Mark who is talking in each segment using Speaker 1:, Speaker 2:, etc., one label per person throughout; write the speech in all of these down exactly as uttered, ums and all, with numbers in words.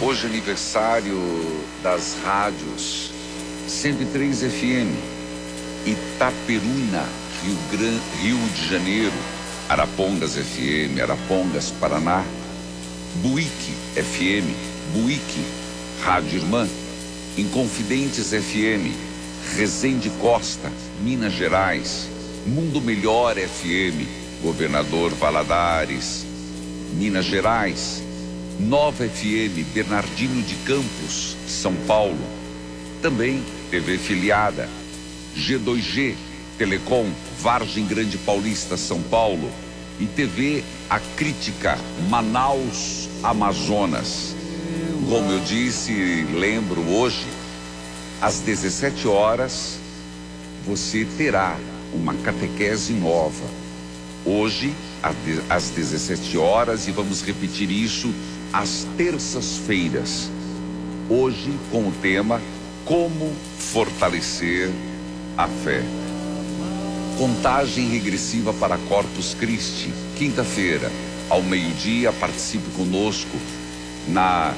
Speaker 1: Hoje é aniversário das rádios cento e três F M, Itaperuna, Rio Grande, Rio de Janeiro, Arapongas F M, Arapongas, Paraná, Buíque F M, Buíque, Rádio Irmã, Inconfidentes F M, Resende Costa, Minas Gerais, Mundo Melhor F M, Governador Valadares, Minas Gerais, Nova F M, Bernardino de Campos, São Paulo. Também T V filiada, G dois G, Telecom, Vargem Grande Paulista, São Paulo. E T V A Crítica, Manaus, Amazonas. Como eu disse e lembro hoje, às dezessete horas, você terá uma catequese nova. Hoje, às dezessete horas, e vamos repetir isso às terças-feiras. Hoje, com o tema Como Fortalecer a Fé. Contagem regressiva para Corpus Christi. Quinta-feira, ao meio-dia, participe conosco na,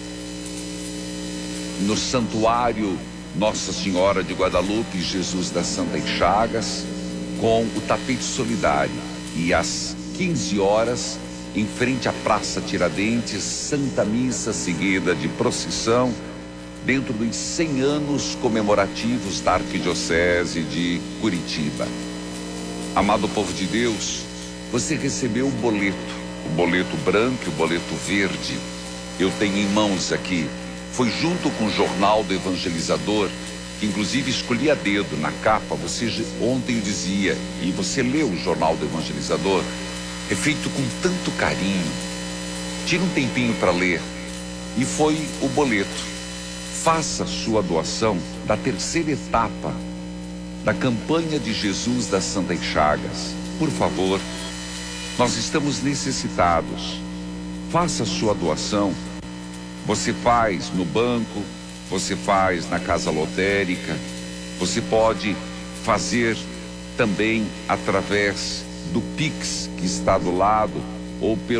Speaker 1: no Santuário Nossa Senhora de Guadalupe, Jesus das Santas Chagas, com o tapete solidário. E às quinze horas, em frente à Praça Tiradentes, Santa Missa seguida de procissão, dentro dos cem anos comemorativos da Arquidiocese de Curitiba. Amado povo de Deus, você recebeu o boleto, o boleto branco e o boleto verde. Eu tenho em mãos aqui. Foi junto com o Jornal do Evangelizador, que inclusive escolhi a dedo na capa. Você ontem dizia, e você leu o Jornal do Evangelizador, é feito com tanto carinho. Tira um tempinho para ler. E foi o boleto. Faça sua doação da terceira etapa da campanha de Jesus das Santas Chagas. Por favor, nós estamos necessitados. Faça sua doação. Você faz no banco, você faz na casa lotérica, você pode fazer também através do Pix que está do lado ou pelo